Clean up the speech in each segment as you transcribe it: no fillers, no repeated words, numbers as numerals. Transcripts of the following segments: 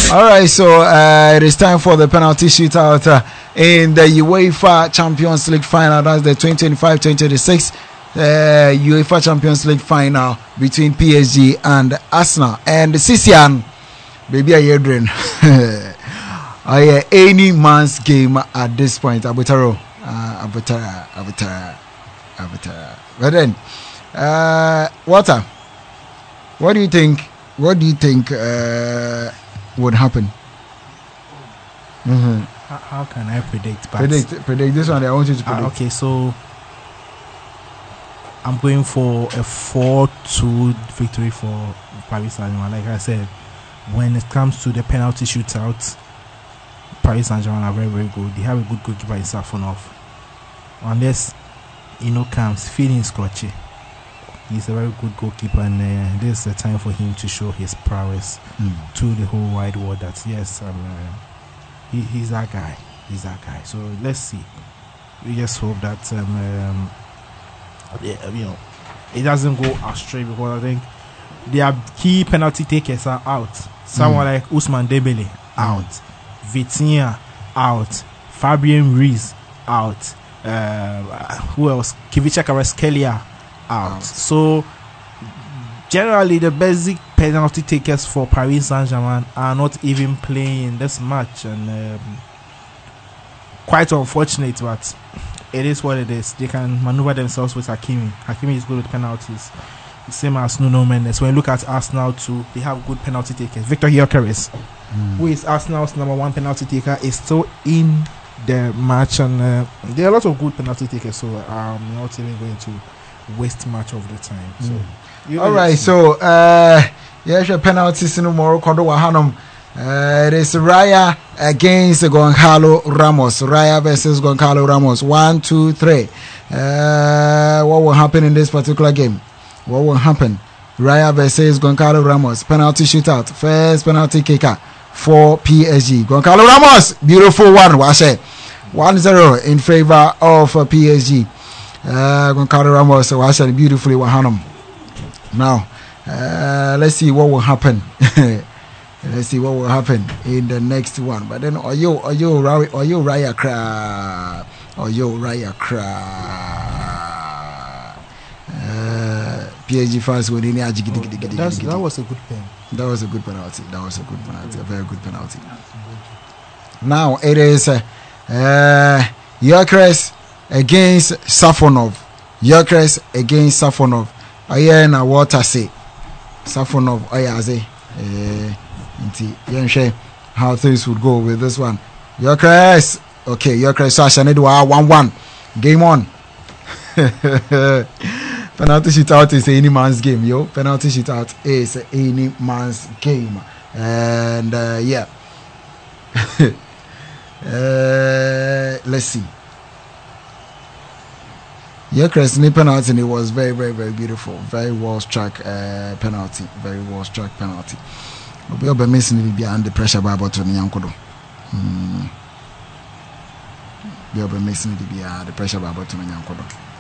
All right, so it is time for the penalty shootout in the UEFA Champions League final. That's the 2025-2026 UEFA Champions League final between PSG and Arsenal. And Sisian, baby, are you doing? Any man's game at this point. Abutaro. But then, Walter, what do you think? What do you think would happen? Mm-hmm. How can I predict? Predict this one. I want you to predict. Okay, so I'm going for a 4-2 victory for Paris Saint-Germain. Like I said, when it comes to the penalty shootout, Paris Saint-Germain are very, very good. They have a good goalkeeper in Safonov. Unless comes feeling scratchy. He's a very good goalkeeper, and this is the time for him to show his prowess to the whole wide world. That yes, he's that guy. He's that guy. So let's see. We just hope that it doesn't go astray, because I think their key penalty takers are out. Someone like Ousmane Dembele out, Vitinha out, Fabien Ruiz out. Who else? Kvicha Kvaratskhelia out. So generally the basic penalty takers for Paris Saint-Germain are not even playing in this match, and quite unfortunate, but it is what it is. They can maneuver themselves with Hakimi. Hakimi is good with penalties, the same as Nuno Mendes. When you look at Arsenal too, they have good penalty takers. Victor Gyökeres, who is Arsenal's #1 penalty taker, is still in the match, and there are a lot of good penalty takers, so I'm not even going to waste much of the time. So all right, so yes, penalties in Morocco. It is Raya against Gonzalo Ramos. Raya versus Gonzalo Ramos. 1, 2, 3. What will happen in this particular game? What will happen? Raya versus Gonzalo Ramos. Penalty shootout. First penalty kicker for PSG. Gonzalo Ramos, beautiful one. Wash it. 1-0 in favor of PSG. Gonzalo Ramos, wash it beautifully. Wahanum. Now, let's see what will happen. Let's see what will happen in the next one. But then, Raya Kra. PSG fans will in that was a good pen. That was a good penalty. A very good penalty. Now it is Gyökeres against Safonov. Ayena Walter say Safonov Ayaze. How things would go with this one. Gyökeres. Okay, Gyökeres Sasha Nedwa 1-1. Game on. Penalty shootout is any man's game, yo. Penalty shootout is any man's game. And yeah. Let's see. Gyökeres in penalty, and it was very, very, very beautiful. Very well struck penalty. Very well struck penalty. We'll be missing it behind the pressure by button Yankodo. We'll be missing it behind the pressure by button Yankodo.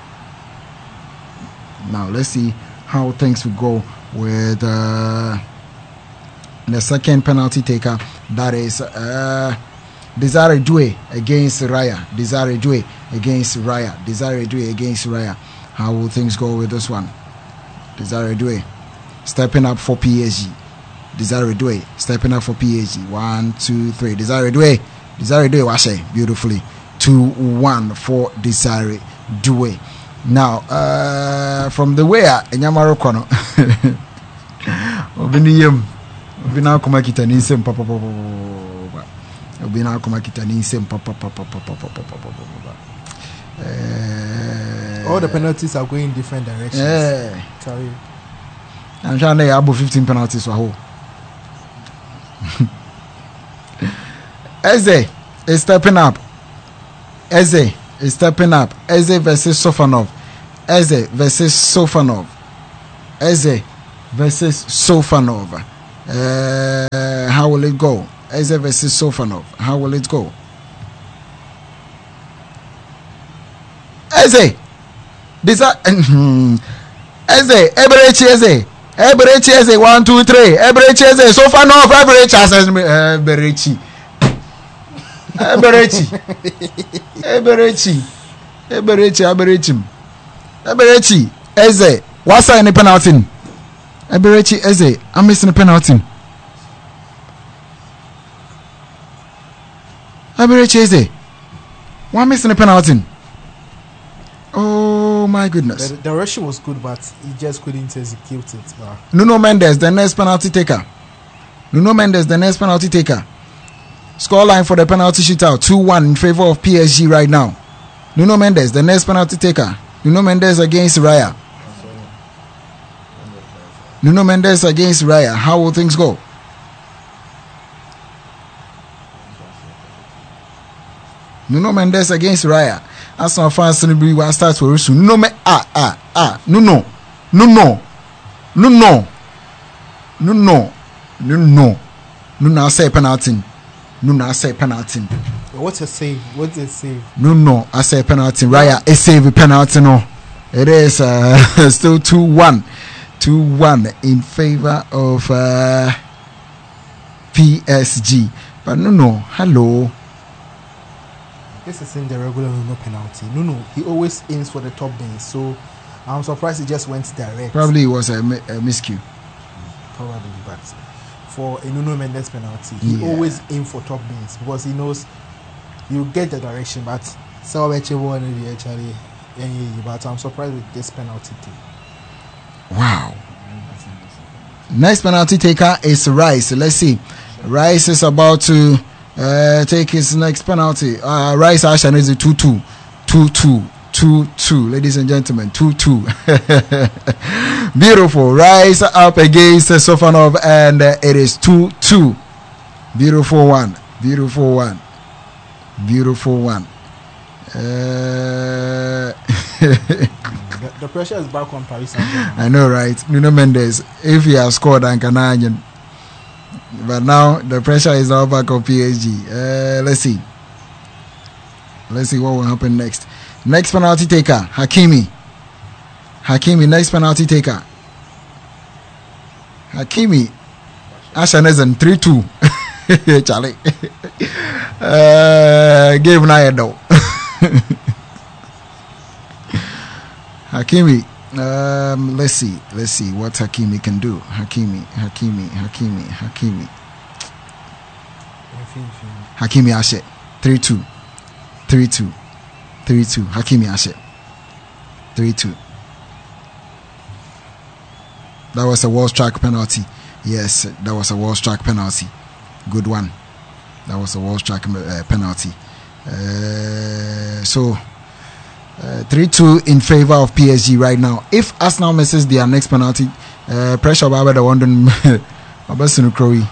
Now let's see how things will go with the second penalty taker. That is Desire Doué against Raya. Desire Doué against Raya. How will things go with this one? Desire Doué stepping up for PSG. 1, 2, 3. Desire Doué wash it beautifully. 2-1 for Desire Doué. Now, from the way Enyamaro Kono, Obina Komakita Nisem Papa. Obina Komakita Nisem Papa. All the penalties are going in different directions. Sorry. I'm trying to have 15 penalties for whole. Eze is stepping up. Eze versus Sofanov. How will it go? Eze versus Sofanov. How will it go? Eze. Eze. Eberechi Eze 1 2 3. Eberechi Eze so far no Eberechi says Eberechi. Eberechi Eze. What's any penalty? Eberechi Eze. I'm missing a penalty. Eberechi Eze. Why missing a penalty? Oh my goodness. The direction was good, but he just couldn't execute it. Nuno Mendes, the next penalty taker. Scoreline for the penalty shootout 2-1 in favor of PSG right now. Nuno Mendes, the next penalty taker. Nuno Mendes against Raya. How will things go? Nuno Mendes against Raya. As my fans will start for us. Nuno say penalty. What's a save? No, I say penalty. Raya is save penalty. No, it is still 2-1 in favor of PSG. But no, hello. This is in the regular Nuno penalty. Nuno, he always aims for the top bins, so I'm surprised he just went direct. Probably it was a miscue. Probably, but for a Nuno Mendes penalty, he always aims for top bins because he knows you get the direction. But but I'm surprised with this penalty thing. Wow. Next penalty taker is Rice. Let's see. Rice is about to take his next penalty. Rice Ashan is a 2-2. 2-2, ladies and gentlemen, 2-2. Beautiful. Rice up against Sofanov, and it is 2-2. Beautiful one. The pressure is back on Paris Saint-Germain. I know, right? Nuno Mendes, if he has scored and Canadian, but now the pressure is now back on PSG. Let's see what will happen next. Next penalty taker, Hakimi, next penalty taker. Hakimi, Ashanezen 3-2. Charlie. Game night though. Hakimi. Let's see what Hakimi can do. Hakimi Ashe 3-2. Hakimi Ashe 3-2. That was a wall strike penalty. Yes, that was a wall strike penalty. Good one. That was a wall strike penalty. So 3-2 in favor of PSG right now. If Arsenal misses their next penalty, pressure over the London Abasin Crowe.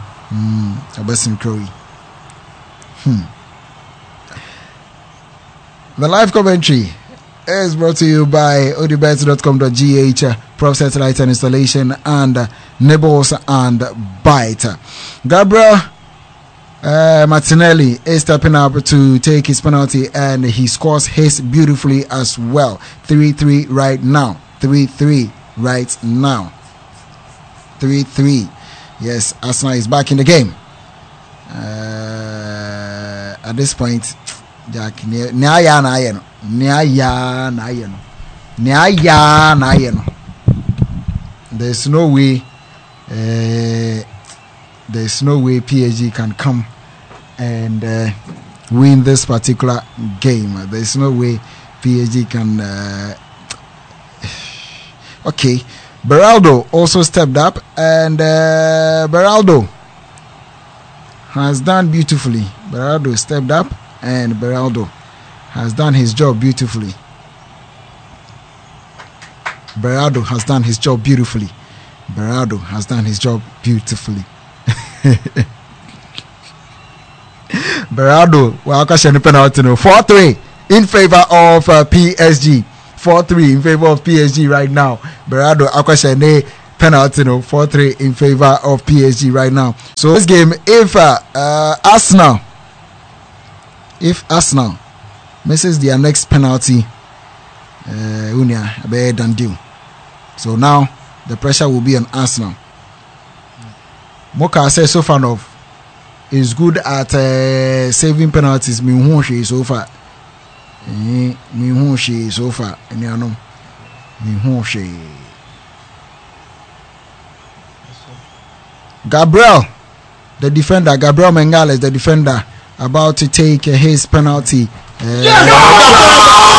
The live commentary is brought to you by odibet.com.gh, Prof Satellite and Installation, and Nibbles and Bite. Gabriel Martinelli is stepping up to take his penalty, and he scores his beautifully as well. 3-3 right now. 3-3 right now. 3-3. Yes, Arsenal is back in the game. At this point, Jack, there's no way PSG can come and win this particular game. There's no way PSG can. Okay, Beraldo also stepped up, and Beraldo has done beautifully. Beraldo stepped up, and Beraldo has done his job beautifully. Beraldo has done his job beautifully. Beraldo, well, penalty 4-3 in favor of PSG. 4-3 in favor of PSG right now. Beraldo Akwashene penalty 4-3 in favor of PSG right now. So this game, if Arsenal misses their next penalty, Unia better than due. So now the pressure will be on Arsenal. Moka says Sofanov is good at saving penalties. Minhunshi so far. Minhunshi so far. Minhunshi. Gabriel, the defender. Gabriel Mengales, the defender, about to take his penalty.